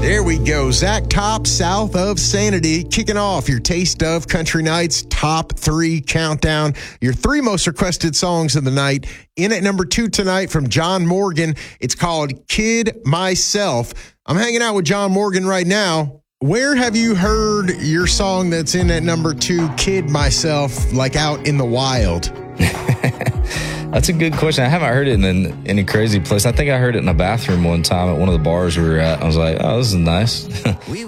There we go. Zach Top, South of Sanity, kicking off your Taste of Country Nights Top 3 Countdown. Your 3 most requested songs of the night. In at number 2 tonight from John Morgan. It's called Kid Myself. I'm hanging out with John Morgan right now. Where have you heard your song that's in at number 2, Kid Myself, like out in the wild? That's a good question. I haven't heard it in any crazy place. I think I heard it in a bathroom one time at one of the bars we were at. I was like, oh, this is nice.